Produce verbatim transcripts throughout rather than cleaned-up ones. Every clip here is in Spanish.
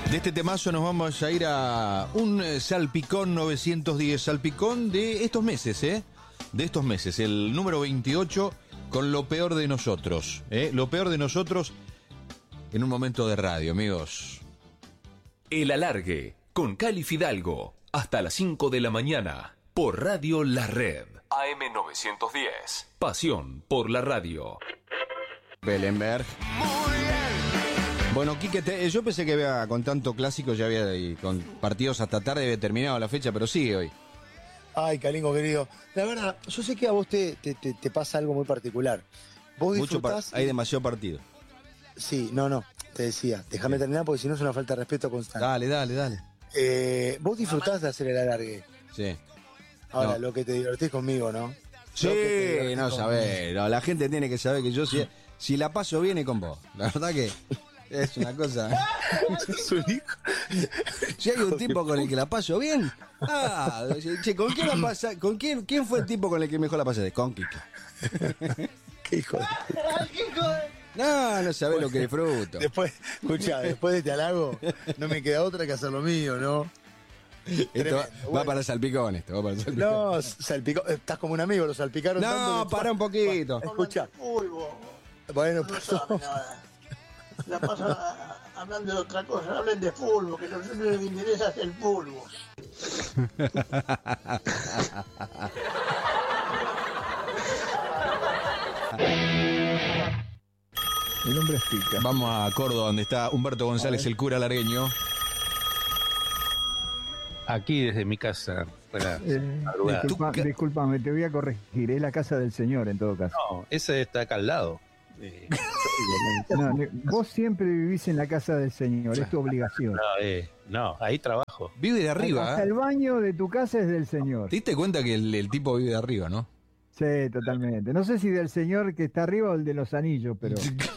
De este temazo nos vamos a ir a un salpicón novecientos diez, salpicón de estos meses, ¿eh? De estos meses, el número veintiocho con lo peor de nosotros, ¿eh? Lo peor de nosotros en un momento de radio, amigos. El Alargue, con Cali Fidalgo, hasta las cinco de la mañana, por Radio La Red. A M novecientos diez, pasión por la radio. Belenberg. Muy bien. Bueno, Quique, te, yo pensé que había, con tanto clásico ya había, y con partidos hasta tarde había terminado la fecha, pero sigue hoy. Ay, Calingo querido, la verdad, yo sé que a vos te, te, te, te pasa algo muy particular. Vos disfrutás... Hay demasiado partido. Sí, no, no, te decía, déjame sí. terminar porque si no es una falta de respeto constante. Dale, dale, dale. Eh, vos disfrutás de hacer el alargue. Sí. Ahora, no. lo que te divertís conmigo, ¿no? Sí, no sabés, no, la gente tiene que saber que yo si, si la paso bien es con vos. La verdad que es una cosa... Es un hijo. Si hay un tipo con el que la paso bien, ah, che, ¿con quién la pasa? ¿Con quién, quién fue el tipo con el que mejor la pasé? Con Quique. Qué hijo de... No, no sabés lo que disfruto. Después, escucha, después de este halago, no me queda otra que hacer lo mío, ¿no? Esto va, bueno. va para salpicón, esto va para salpicón. No, salpicó, estás como un amigo, lo salpicaron no, tanto. No, para un poquito. Escucha. Bueno, no saben nada. La pasan hablando de otra cosa, hablen de fútbol, que lo que les interesa es el fútbol. El hombre explica. Vamos a Córdoba, donde está Humberto González, el cura largueño. Aquí desde mi casa. Para eh, disculpa, ca... Disculpame, te voy a corregir. Es la casa del señor, en todo caso. No, ese está acá al lado. Eh, no, vos siempre vivís en la casa del señor, es tu obligación. No, eh, no ahí trabajo. Vive de arriba. Hasta ¿eh? el baño de tu casa es del señor. ¿Te diste cuenta que el, el tipo vive de arriba, no? Sí, totalmente. No sé si del señor que está arriba o el de los anillos, pero...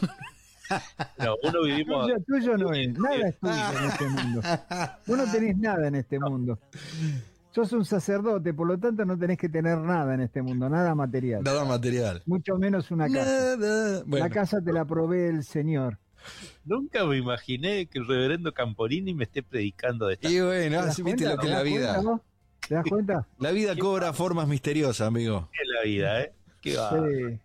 No, uno vivimos... Tuyo, tuyo no es, nada es tuyo en este mundo. Vos no tenés nada en este mundo. Sos un sacerdote, por lo tanto no tenés que tener nada en este mundo, nada material. Nada material. Mucho menos una casa. Nada. Bueno. La casa te la provee el señor. Nunca me imaginé que el reverendo Camporini me esté predicando de esta. Y bueno, así viste lo que es la vida. Cuenta, ¿no? ¿Te das cuenta? La vida cobra formas misteriosas, amigo. ¿Qué es la vida, eh? ¿Qué va? Sí.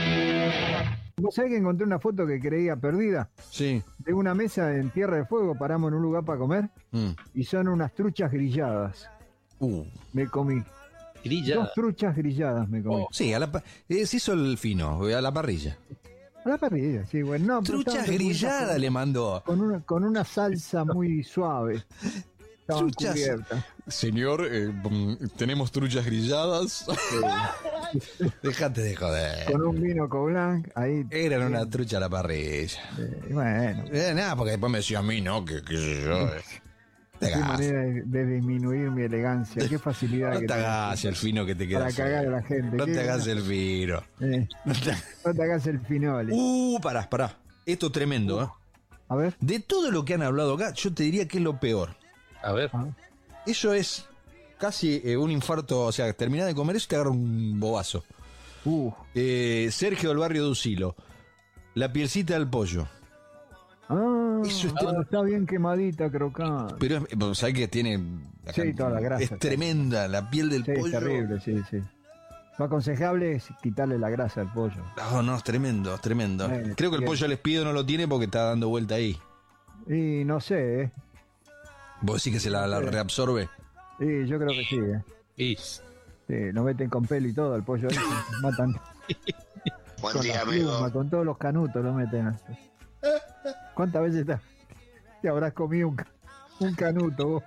¿Vos sabés que encontré una foto que creía perdida? Sí. De una mesa en Tierra de Fuego, paramos en un lugar para comer, mm. y son unas truchas grilladas. Uh. Me comí. Grilladas. Dos truchas grilladas me comí. Oh. Sí, a la pa- eh, se hizo el fino, a la parrilla. A la parrilla, sí, bueno. No, truchas grilladas le mandó. Con una, con una salsa muy suave. Estaban Truchas. Cubiertas. Señor, eh, tenemos truchas grilladas. Sí. Déjate de joder. Con un vino Coblanc, ahí. Eran una trucha a la parrilla. Eh, bueno. Eh, nada, porque después me decía a mí, ¿no? Que qué sé yo. Eh. Qué manera de, de disminuir mi elegancia, qué facilidad. No que te hagas el fino que te queda. Para cagar a la gente. No ¿Qué? te hagas el fino. Eh, no, te... no te hagas el finole. Uh, pará, pará. Esto es tremendo, ¿eh? A ver. De todo lo que han hablado acá, yo te diría que es lo peor. A ver. Ah. Eso es casi eh, un infarto, o sea, terminar de comer eso y te agarra un bobazo. Uh. Eh, Sergio del barrio de Usilo. La pielcita del pollo. Ah, eso es ah, está bien quemadita, crocante. Pero bueno, sabes que tiene la sí, toda la grasa. Es tremenda, la piel del sí, pollo. Es terrible, sí, sí. Lo aconsejable es quitarle la grasa al pollo. No, no, es tremendo, es tremendo. Bueno, Creo que el bien. pollo al espiedo no lo tiene porque está dando vuelta ahí. Y no sé, ¿eh? ¿Vos decís que se la, la reabsorbe? Sí, yo creo que sí, ¿eh? Y... Sí, lo meten con pelo y todo, el pollo ahí, matan. Buen con día, la amigo. pluma, con todos los canutos lo meten. ¿Cuántas veces te, te habrás comido un, un canuto vos?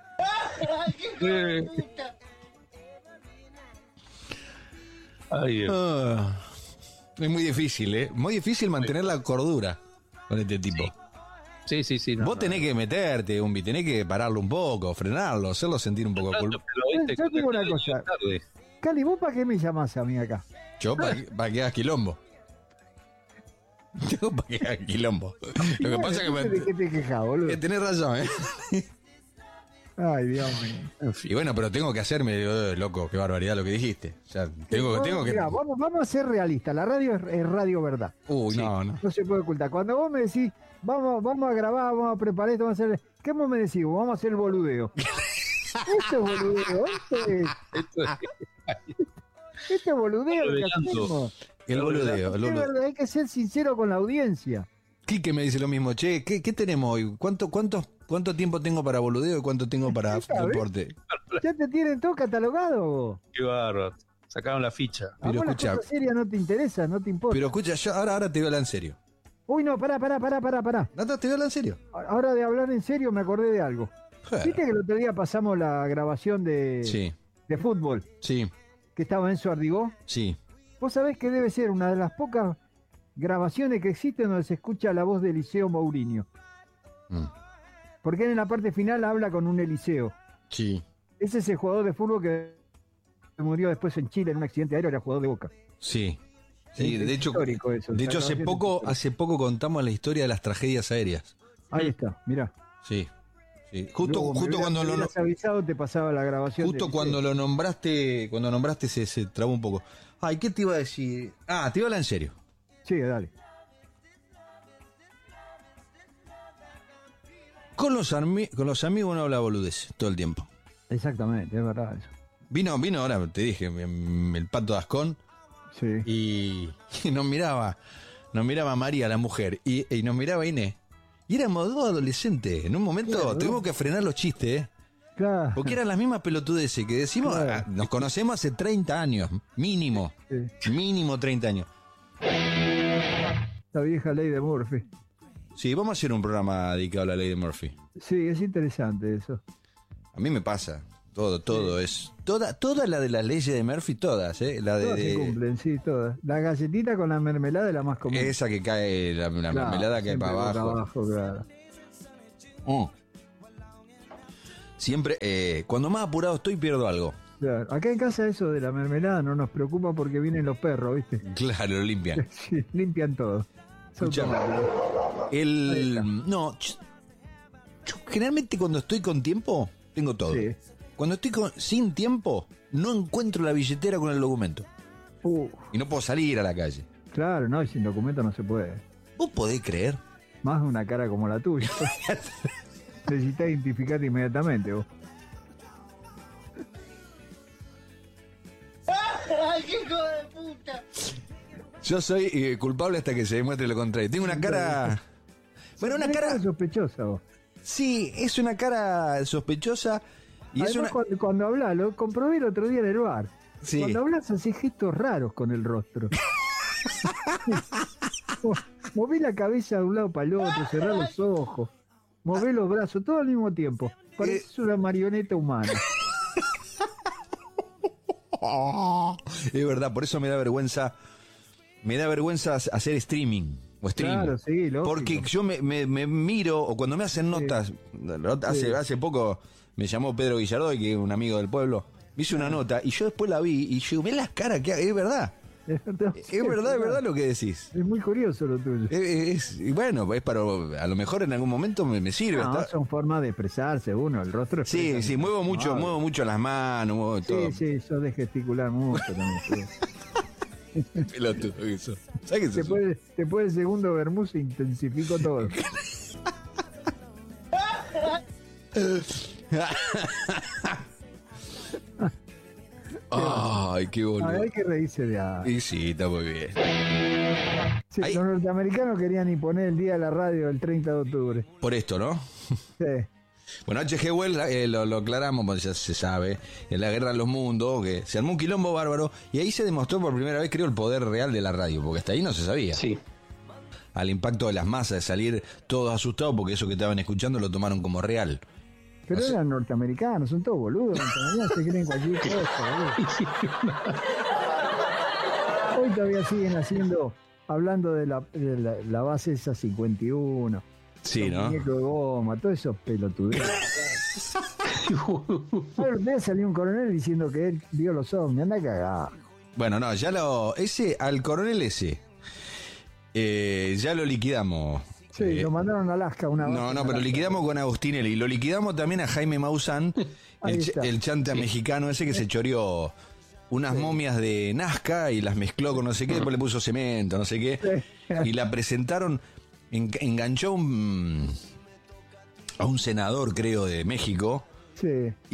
Ay, Dios. Ah, es muy difícil, ¿eh? Muy difícil mantener la cordura con este tipo. Sí, sí, sí. No, Vos no, tenés no. que meterte, Umbi, tenés que pararlo un poco, frenarlo, hacerlo sentir un poco Claro, culpa. pero, ¿viste? Yo te digo una Cuando cosa. tarde. Cali, ¿vos para qué me llamás a mí acá? Yo para pa que hagas quilombo. Yo para que hagas quilombo. Lo que pasa es que me, ¿De qué te quejas, boludo? eh, tenés razón, ¿eh? Ay, Dios mío. Y bueno, pero tengo que hacerme, eh, loco, qué barbaridad lo que dijiste. O sea, tengo, No, tengo que... mirá, vamos, vamos a ser realistas. La radio es, es radio verdad. Uy, no, no. No se puede ocultar. Cuando vos me decís, Vamos, vamos a grabar, vamos a preparar esto, vamos a hacer... ¿Qué vos me decís? Vamos a hacer el boludeo. Esto es boludeo, esto es... Esto es- Este es boludeo lo que Boludeando. hacemos. El boludeo. El Es boludeo. verdad, hay que ser sincero con la audiencia. Quique me dice lo mismo. Che, ¿qué, qué tenemos hoy? ¿Cuánto, cuánto, ¿Cuánto tiempo tengo para boludeo y cuánto tengo para ¿Sabes? deporte? Ya te tienen todo catalogado. vos. Qué bárbaro. Sacaron la ficha. A Pero vos escucha- las cosas serias no te interesan, no te importa. Pero escucha, yo ahora, ahora te voy a hablar en serio. Uy, no, pará, pará, pará, pará, pará. No, no, te voy a hablar en serio. Ahora de hablar en serio me acordé de algo. ¿Viste que el otro día pasamos la grabación de, Sí, de fútbol? sí, Que estaba Enzo Ardigó. sí. Vos sabés que debe ser una de las pocas grabaciones que existen donde se escucha la voz de Eliseo Mourinho. Mm, Porque él en la parte final habla con un Eliseo. sí, Ese es el jugador de fútbol que murió después en Chile en un accidente aéreo, era jugador de Boca. sí. Sí, Es de hecho, histórico eso, de esa hecho hace grabación es poco, histórica. hace poco contamos la historia de las tragedias aéreas. Ahí está, mirá. Sí, sí. Justo, Luego, me justo hubieras- cuando me lo, hubieras avisado te pasaba la grabación. justo de cuando Eliseo. lo nombraste, cuando nombraste se, se trabó un poco. Ay, ¿qué te iba a decir? Ah, te iba a hablar en serio. Sí, dale. Con los, armi- con los amigos uno habla boludez todo el tiempo. Exactamente, es verdad eso. Vino, vino ahora, te dije, mm, el Pato Dascón Sí. y, y nos miraba, nos miraba María, la mujer, y, y nos miraba Inés. Y éramos dos adolescentes. En un momento Claro. tuvimos que frenar los chistes, ¿eh? Claro. Porque eran las mismas pelotudeces que decimos, Claro. ah, nos conocemos hace treinta años, mínimo, Sí. mínimo treinta años. La vieja ley de Murphy. Sí, vamos a hacer un programa dedicado a la ley de Murphy. Sí, es interesante eso. A mí me pasa, todo, todo es, toda, toda la de las leyes de Murphy, todas, ¿eh? La de, Todas se de- cumplen, sí, todas. La galletita con la mermelada es la más común. esa que cae, la, la Claro, mermelada cae siempre para boca abajo. claro. Mm. Siempre, eh, cuando más apurado estoy, pierdo algo. Claro. Acá en casa eso de la mermelada no nos preocupa porque vienen los perros, ¿viste? Claro, lo limpian. Sí, limpian todo. Son Escuchame. todos- Ahí El, está. no, ch- yo generalmente cuando estoy con tiempo, tengo todo. Sí. Cuando estoy con, sin tiempo, no encuentro la billetera con el documento. Uh, Y no puedo salir a la calle. claro, no, y sin documento no se puede. ¿Vos podés creer? Más una cara como la tuya. Necesitas identificarte inmediatamente vos. ¡Ay, qué hijo de puta! Yo soy eh, culpable hasta que se demuestre lo contrario. Tengo una cara... Bueno, una Tenés cara... sospechosa vos. Sí, es una cara sospechosa y es Además, una... cuando, cuando hablas, lo comprobé el otro día en el bar. Sí. Cuando hablas haces gestos raros con el rostro. Mo- Moví la cabeza de un lado para el otro, cerrá los ojos, moví los brazos, todo al mismo tiempo. Pareces una marioneta humana. Es verdad, por eso me da vergüenza... Me da vergüenza hacer streaming o stream. Claro, sí, lógico. Porque yo me, me- me miro, o cuando me hacen notas, hace, Sí. hace poco me llamó Pedro Villardoy, que es un amigo del pueblo, me hizo una nota y yo después la vi y yo, ve las caras que hay, es verdad. Es verdad, Es verdad, es verdad lo que decís. Es muy curioso lo tuyo. Es, es- y bueno, es para, a lo mejor en algún momento me, me sirve. No, está- son formas de expresarse uno, el rostro Sí, expresa sí, muevo mucho, mucho. muevo mucho las manos, muevo todo. Sí, sí, sos de gesticular mucho también. sí. Pelotudo eso. ¿Sabes qué es eso? Después, después del segundo vermú se intensificó todo. Ay, qué A ver, boludo. hay que reírse de algo. Y sí, está muy bien. Sí, Ahí- los norteamericanos querían imponer el día de la radio el treinta de octubre. Por esto, ¿no? Sí. Bueno, H G. Wells, eh, lo, lo aclaramos, porque ya se sabe, en la guerra de los mundos, que se armó un quilombo bárbaro, y ahí se demostró por primera vez, creo, el poder real de la radio, porque hasta ahí no se sabía. Sí. Al impacto de las masas, de salir todos asustados, porque eso que estaban escuchando lo tomaron como real. Pero O sea- eran norteamericanos, son todos boludos. Norteamericanos se creen cualquier cosa, boludo. Hoy todavía siguen haciendo, hablando de la, de la, la base esa cincuenta y uno. Sí, los ¿no? muñecos de goma, todo eso pelotudez. Ahora debe salió un coronel diciendo que él vio los ovnis, anda cagado. Bueno, no, ya lo... Ese, al coronel ese, eh, ya lo liquidamos. Sí, Eh, lo mandaron a Alaska una vez. No, no, pero liquidamos con Agustinelli. Lo liquidamos también a Jaime Maussan, Ahí el, ch- está. el chanta mexicano ese que se choreó unas momias de Nazca y las mezcló con no sé qué, después le puso cemento, no sé qué. Sí. Y la presentaron. en, enganchó un, a un senador, creo, de México. Sí.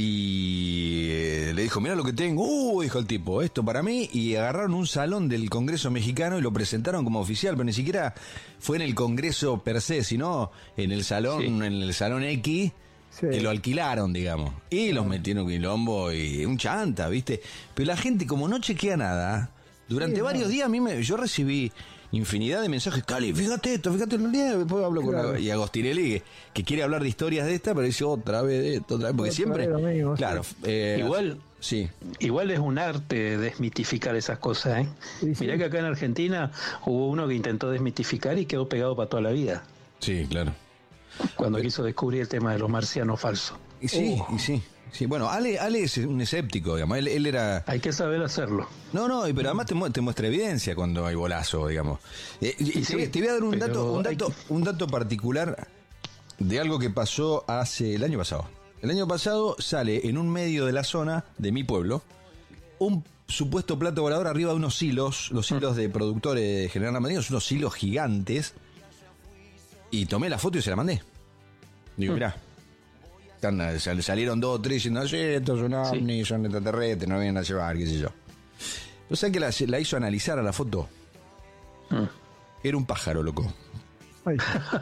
Y eh, le dijo, mirá lo que tengo. Uh, dijo el tipo, esto para mí. Y agarraron un salón del Congreso mexicano y lo presentaron como oficial, pero ni siquiera fue en el Congreso per se, sino en el salón, sí. en el salón X, sí. que lo alquilaron, digamos. Y los metieron quilombo y un chanta, ¿viste? Pero la gente, como no chequea nada, durante sí, varios no. días a mí me, yo recibí infinidad de mensajes. Cali, fíjate esto, fíjate el día. Después hablo claro. con la, y Agostinelli, que, que quiere hablar de historias de esta, pero dice otra vez de esto, otra vez, porque otra siempre. Vez mismo, claro. Sí. Eh, igual, sí. Igual es un arte desmitificar esas cosas, ¿eh? Sí, sí. Mirá que acá en Argentina hubo uno que intentó desmitificar y quedó pegado para toda la vida. Sí, claro. Cuando pero, quiso descubrir el tema de los marcianos falsos. Y sí, uh. y sí. Sí, bueno, Ale, Ale es un escéptico, digamos, él, él era... Hay que saber hacerlo. No, no, pero además te, mu te muestra evidencia cuando hay bolazo, digamos. Eh, y, y sí, te voy a dar un dato, un dato, que... un dato particular de algo que pasó hace el año pasado. El año pasado sale en un medio de la zona de mi pueblo un supuesto plato volador arriba de unos hilos, los hilos de productores de General Ramadino, unos hilos gigantes, y tomé la foto y se la mandé. Digo, mirá. Salieron dos o tres diciendo, oye, estos son ovnis, sí. son extraterrestres, no vienen a llevar, qué sé yo. O sea que la, la hizo analizar a la foto. Mm. Era un pájaro, loco. Ay.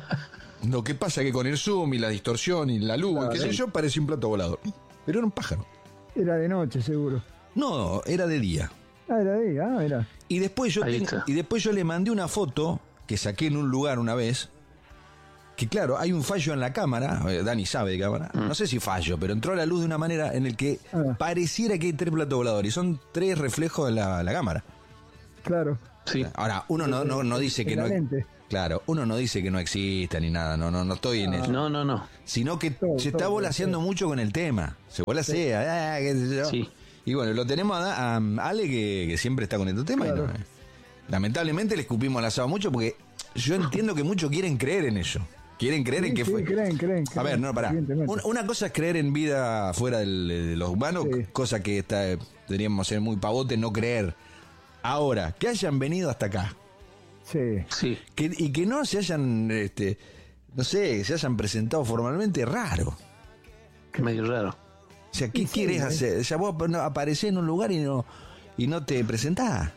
Lo que pasa es que con el zoom y la distorsión y la luz, claro, qué sé yo, parecía un plato volador. Pero era un pájaro. Era de noche, seguro. No, era de día. Ah, era de día, ah, era. Y después yo, te, y después yo le mandé una foto que saqué en un lugar una vez. Que claro, hay un fallo en la cámara, Dani sabe de cámara, mm. no sé si fallo, pero entró a la luz de una manera en el que ah. pareciera que hay tres platos voladores y son tres reflejos de la, la cámara. Claro. Sí. Ahora, uno no, no, no dice que no... Claro, uno no dice que no exista ni nada, no, no, no estoy en ah. eso. No, no, no. Sino que todo, se está volaseando todo. mucho con el tema, se volasea, sí. ah, qué sé yo. Sí. Y bueno, lo tenemos a, a Ale que, que siempre está con estos temas claro. y no, lamentablemente le escupimos al asado mucho porque yo entiendo que muchos quieren creer en eso. Quieren creer sí, en que sí, fue. Creen, creen, a ver, no, pará. Una, una cosa es creer en vida fuera del, de los humanos, sí. cosa que está, deberíamos ser muy pavotes, no creer. Ahora, que hayan venido hasta acá. Sí. Sí. Que, y que no se hayan, este, no sé, se hayan presentado formalmente, raro. Medio raro. O sea, ¿qué sí, quieres sí, hacer? O sea, vos aparecés en un lugar y no, y no te presentás.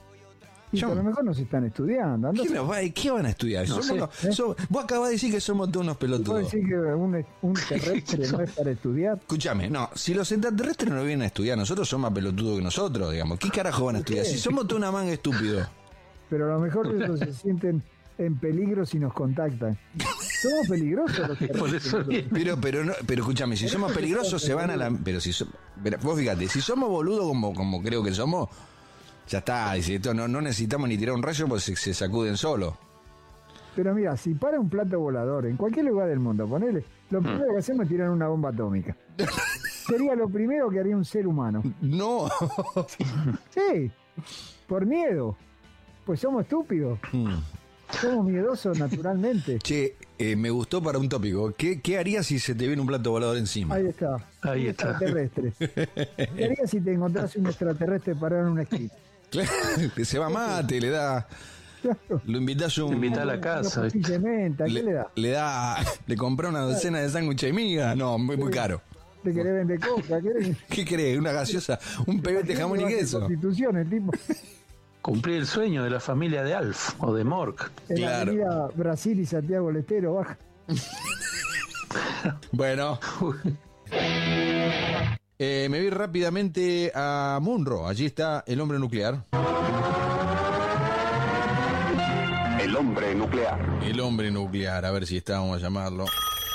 Y Yo, a lo mejor nos están estudiando. ¿Qué, va, ¿Qué van a estudiar? No somos sé, los, ¿eh? somos, vos acabás de decir que somos todos unos pelotudos. ¿Vos decís que un, un terrestre no es para estudiar? Escúchame, no, si los extraterrestres no vienen a estudiar, nosotros somos más pelotudos que nosotros, digamos. ¿Qué carajo van a estudiar? Si somos toda una manga estúpidos. Pero a lo mejor ellos se sienten en peligro si nos contactan. Somos peligrosos los terrestres. Pero, pero, no, pero escúchame, si somos peligrosos se van a la... Pero si so, vos fíjate, si somos boludos como, como creo que somos... Ya está, dice, esto no, no necesitamos ni tirar un rayo porque se, se sacuden solos. Pero mira, si para un plato volador en cualquier lugar del mundo, ponele, lo primero que hacemos es tirar una bomba atómica. Sería lo primero que haría un ser humano. No. Sí, por miedo. Pues somos estúpidos. Hmm. Somos miedosos naturalmente. Che, eh, me gustó para un tópico. ¿Qué, ¿Qué harías si se te viene un plato volador encima? Ahí está. Ahí un está. Extraterrestre. ¿Qué harías si te encontrás un extraterrestre parado en una esquina? Claro, que se va mate, le da... Claro. Lo invitás a un... Invita a la casa. De menta, ¿qué le, le da? Le da... Le compró una docena de sándwiches de miga. No, muy, muy caro. ¿Te querés vender coca? ¿Querés? ¿Qué querés? ¿Una gaseosa? ¿Un pebete jamón y queso? Constitución, el tipo... Cumplir el sueño de la familia de Alf o de Mork. En claro. la avenida Brasil y Santiago del Estero, baja. Bueno. eh, me vi rápidamente a Munro. Allí está el hombre nuclear. El hombre nuclear. El hombre nuclear. A ver si está, vamos a llamarlo.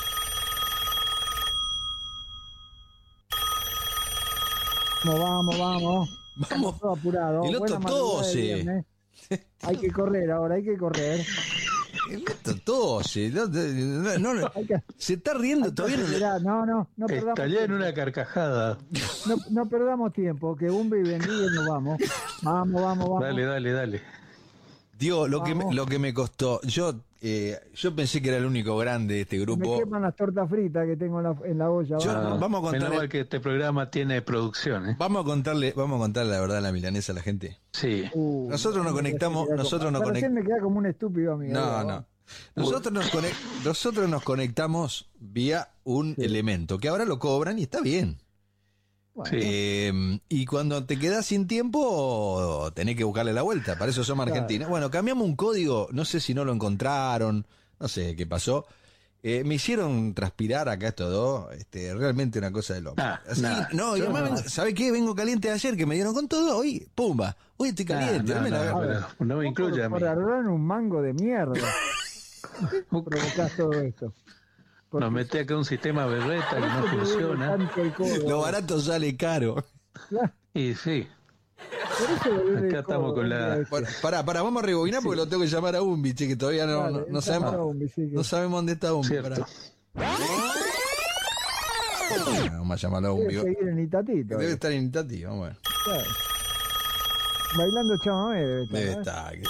Vamos, vamos, vamos. Vamos. Todo apurado. El otro tose. Hay que correr ahora, hay que correr. El otro tose. No, no, no, no. Que, se está riendo todavía. No, no, no, no perdamos Estallé en una carcajada. No, no perdamos tiempo, que un y vendí y nos vamos. Vamos, vamos, vamos. Dale, dale, dale. Dios, lo que, me, lo que me costó. Yo eh, yo pensé que era el único grande de este grupo. Me queman las tortas fritas que tengo en la, en la olla. Yo, vamos. vamos a contarle. Menos mal que este programa tiene producción, ¿eh? Vamos a contarle, vamos a contarle la verdad a la milanesa a la gente. Sí. Uh, nosotros nos conectamos, nosotros nos conectamos. me queda como un estúpido, amigo. No, no. Nosotros nos, conect, nosotros nos conectamos vía un sí. elemento, que ahora lo cobran y está bien. Sí. Eh, y cuando te quedás sin tiempo, tenés que buscarle la vuelta. Para eso somos Claro. Argentina. Bueno, cambiamos un código, no sé si no lo encontraron, no sé qué pasó. Eh, me hicieron transpirar acá estos dos, este, realmente una cosa de loco. Ah, Así, nah. no, y además, vengo- ¿sabe qué? Vengo caliente de ayer, que me dieron con todo, hoy, pumba, hoy estoy caliente. Ah, dame no, la- no, pero no me incluye a Por, mí. por ahorrar un mango de mierda. Provocás todo esto. Porque Nos mete acá un sistema berreta que no te duele funciona. tanto el codo. Lo barato sale caro. Claro, Y sí, por eso le duele el Acá estamos codo, con la- ¿verdad? Bueno, pará, pará, vamos a rebobinar porque lo tengo que llamar a Umbi, che, que todavía no, Dale, no, no esa sabemos. para Umbi, sí, que- No sabemos dónde está Umbi. cierto. Pará. Vamos a llamarlo a Umbi. Debe seguir en Itatito. Debe estar en Itati, vamos a ver. Claro. Bailando chamamé debe estar. Debe ¿eh? estar. que-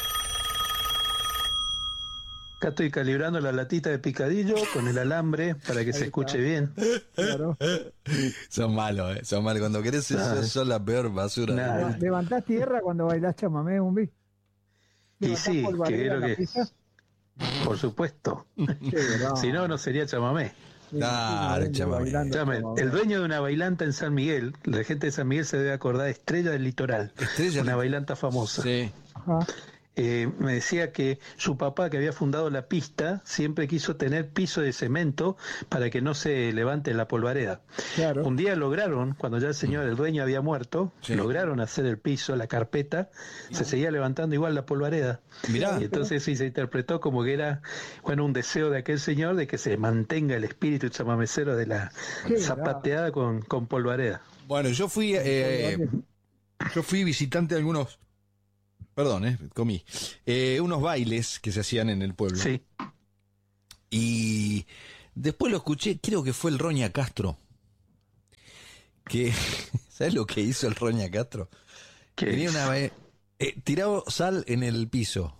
Acá estoy calibrando la latita de picadillo con el alambre para que se escuche bien. Claro. Son malos, eh. Son malos. Cuando querés eso, Nah. son la peor basura. Nah. ¿Levantás tierra cuando bailás chamamé, Umbi? Y ¿Levantás sí, que polvareda es lo en la que. pista? Por supuesto. Sí, no. Si no, no sería chamamé. Claro, Sí, chamamé. bailando Llame, chamamé. el dueño de una bailanta en San Miguel, la gente de San Miguel se debe acordar, Estrella del Litoral, Estrella una del- bailanta famosa. Sí. Ajá. Eh, me decía que su papá, que había fundado la pista, siempre quiso tener piso de cemento para que no se levante la polvareda. Claro. Un día lograron, cuando ya el señor, el dueño había muerto, Sí. lograron hacer el piso, la carpeta, se seguía levantando igual la polvareda. Mirá. Y entonces sí se interpretó como que era, bueno, un deseo de aquel señor de que se mantenga el espíritu chamamecero de la Qué zapateada con, con polvareda. Bueno, yo fui eh, yo fui visitante de algunos, perdón, eh, comí, eh, unos bailes que se hacían en el pueblo. Sí. Y después lo escuché, creo que fue el Roña Castro. Que, ¿sabes lo que hizo el Roña Castro? ¿Qué Tenía hizo? una vez, eh, tirado sal en el piso.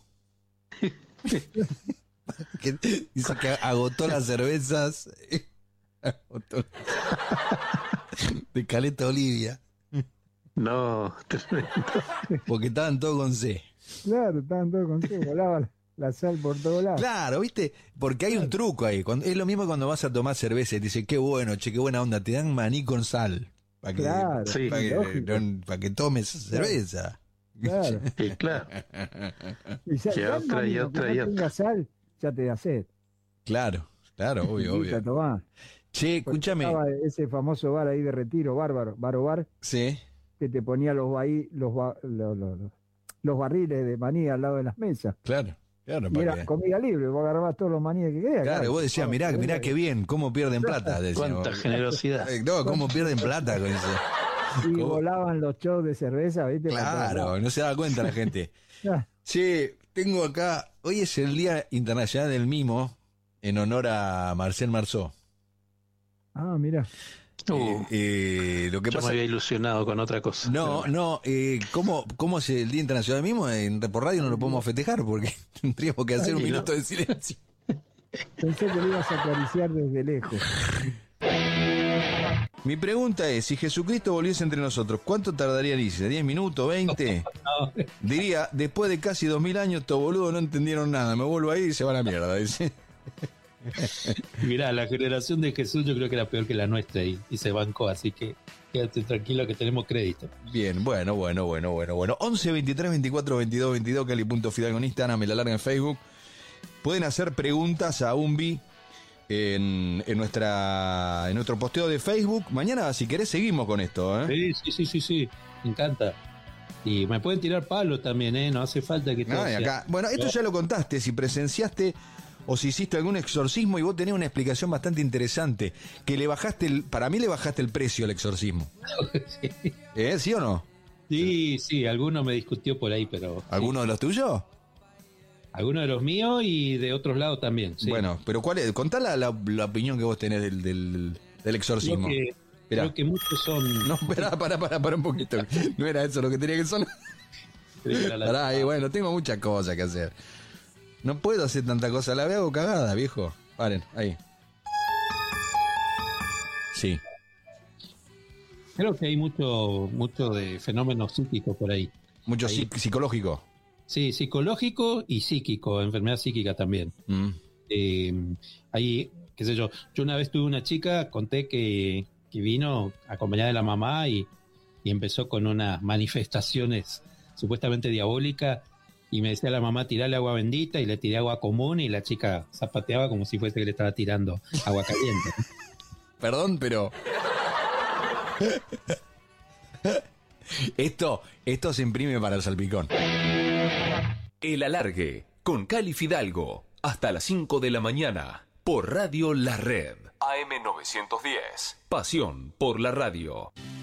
Que dice que agotó las cervezas. Agotó- de Caleta Olivia. No, Porque estaban todos con C. Claro, estaban todos con sí, volaba la, la sal por todos lados. Claro, ¿viste? Porque hay un truco ahí. Cuando, es lo mismo cuando vas a tomar cerveza y te dicen, qué bueno, che, qué buena onda. Te dan maní con sal. Para que, Claro, Sí. pa' que, lógico. no- pa' que tomes cerveza. Claro. sí, claro. Y ya, Y ya otra, el y manino otra, que y no otra. tenga sal, ya te da sed. Claro, claro, obvio, Chiquita, obvio. tomá. Che, Porque escúchame. estaba ese famoso bar ahí de Retiro, Bárbaro, Baro Bar, Sí, que te ponía los, bahí- los, ba- los, los- los- los barriles de maní al lado de las mesas. claro, claro. Y pa' era que- comida libre, vos agarrabas todos los maníes que querías. Claro, vos decías, mirá, mirá qué bien, cómo pierden plata. decía. Cuánta generosidad. Eh, No, cómo pierden plata con eso. Y ¿Cómo? volaban los shows de cerveza, ¿viste? Claro, no se da cuenta la gente. Ah, Che, tengo acá, hoy es el Día Internacional del Mimo, en honor a Marcel Marceau. Ah, mira. Uh, Eh, eh, lo que yo me pasa... había ilusionado con otra cosa. No, no, eh, ¿cómo, ¿cómo es el Día Internacional del Mimo? En Report Radio no lo podemos festejar porque tendríamos que hacer un Ay, no. minuto de silencio. Pensé que lo ibas a acariciar desde lejos. Mi pregunta es, si Jesucristo volviese entre nosotros, ¿cuánto tardaría en irse? ¿diez minutos? ¿veinte? Diría, después de casi dos mil años, estos boludos no entendieron nada, me vuelvo a ir y se van a la mierda, dice. Mirá, la generación de Jesús yo creo que era peor que la nuestra y, y se bancó, así que quédate tranquilo que tenemos crédito. Bien, bueno, bueno, bueno, bueno, bueno. once, veintitrés, veinticuatro, veintidós, veintidós, Cali.Fidalgo en Instagram, me la larga en Facebook. Pueden hacer preguntas a Umbi en, en, nuestra, en nuestro posteo de Facebook. Mañana, si querés, seguimos con esto, ¿eh? Sí, sí, sí, sí, sí, me encanta. Y me pueden tirar palos también, ¿eh? No hace falta que todo No, y sea- acá, bueno, esto ya lo contaste, si presenciaste o si hiciste algún exorcismo y vos tenés una explicación bastante interesante, que le bajaste, el, para mí le bajaste el precio al exorcismo. Sí. ¿Eh? ¿Sí o no? Sí, sí, alguno me discutió por ahí, pero... ¿Alguno de los tuyos? Algunos de los míos y de otros lados también. Sí. Bueno, pero ¿cuál es? Contá la, la, la opinión que vos tenés del, del, del exorcismo. creo que, Esperá. creo que muchos son... No, pará, pará, pará, pará un poquito. No era eso lo que tenía que sonar. creo que era la- Pará, y bueno, tengo muchas cosas que hacer. No puedo hacer tanta cosa, la veo cagada, viejo. Paren, ahí. Sí. Creo que hay mucho mucho de fenómenos psíquicos por ahí. Mucho Ahí. psic- psicológico. Sí, psicológico y psíquico, enfermedad psíquica también. Mm. Eh, ahí, qué sé yo, yo una vez tuve una chica, conté que, que vino acompañada de la mamá y, y empezó con unas manifestaciones supuestamente diabólicas y me decía la mamá, tirarle agua bendita, y le tiré agua común y la chica zapateaba como si fuese que le estaba tirando agua caliente. Perdón, pero... Esto, esto se imprime para el salpicón. El Alargue, con Cali Fidalgo, hasta las cinco de la mañana, por Radio La Red. A M novecientos diez, pasión por la radio.